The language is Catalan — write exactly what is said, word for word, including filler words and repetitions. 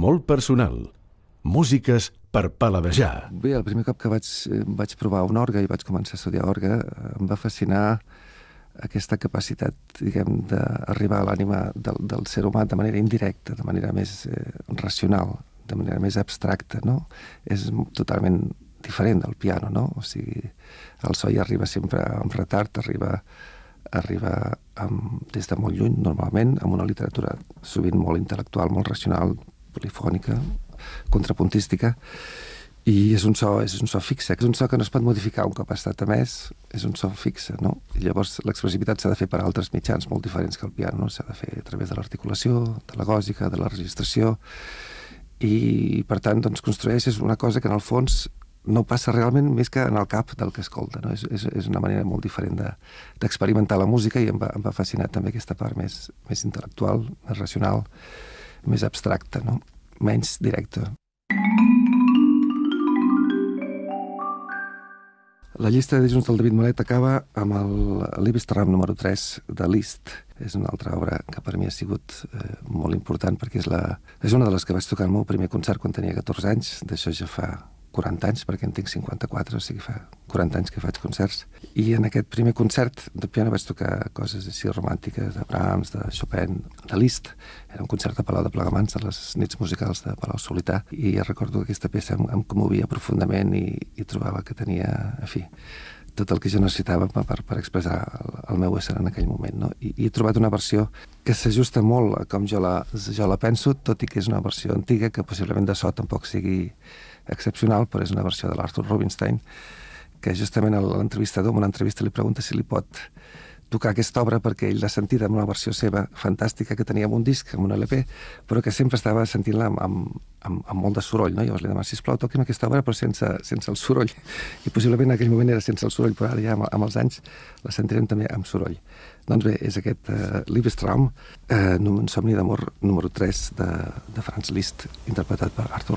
molt personal. Músiques per paladejar. Bé, el primer cop que vaig, vaig provar un orgue i vaig començar a estudiar orgue, em va fascinar aquesta capacitat, diguem, d'arribar a l'ànima del, del ser humà de manera indirecta, de manera més eh, racional, de manera més abstracta, no? És totalment diferent del piano, no? O sigui, el so hi arriba sempre amb retard, arriba, arriba amb, des de molt lluny, normalment, amb una literatura sovint molt intel·lectual, molt racional, polifònica, contrapuntística, i és un so, és un so fixe, és un so que no es pot modificar un cop ha estat emès, és un so fixe, no? I llavors l'expressivitat s'ha de fer per altres mitjans molt diferents que el piano, no? S'ha de fer a través de l'articulació, de la gòsica, de la registració, i per tant doncs, construeixes una cosa que en el fons no passa realment més que en el cap del que escolta, no? És, és, és una manera molt diferent d'experimentar de, la música, i em va, em va fascinar també aquesta part més, més intel·lectual, més racional, més abstracta, no? Menys directa. La llista de discos del David Molet acaba amb el Liebestraum número tres de Liszt. És una altra obra que per mi ha sigut eh, molt important, perquè és, la, és una de les que vaig tocar al meu primer concert quan tenia catorze anys. D'això ja fa quaranta anys, perquè en tinc cinquanta-quatre, o sigui, fa quaranta anys que faig concerts. I en aquest primer concert de piano vaig tocar coses així romàntiques, de Brahms, de Chopin, de Liszt. Era un concert a Palau de Plegamans, a les nits musicals de Palau Solità, i recordo que aquesta peça em, em commovia profundament i, i trobava que tenia, en fi, tot el que jo necessitava per, per expressar el, el meu ésser en aquell moment, no? I, i he trobat una versió que s'ajusta molt a com jo la, jo la penso, tot i que és una versió antiga, que possiblement de so tampoc sigui excepcional, però és una versió de l'Arthur Rubinstein, que justament l'entrevistador en una entrevista li pregunta si li pot tocar aquesta obra, perquè ell l'ha sentida en una versió seva fantàstica que tenia en un disc, en un L P, però que sempre estava sentint-la amb, amb, amb, amb molt de soroll, no? Llavors li demana, sisplau, toqui'm aquesta obra, però sense, sense el soroll. I possiblement en aquell moment era sense el soroll, però ara ja amb, amb els anys la sentirem també amb soroll. Doncs bé, és aquest uh, Liebestraum, uh, un somni d'amor número tres de, de Franz Liszt, interpretat per Arthur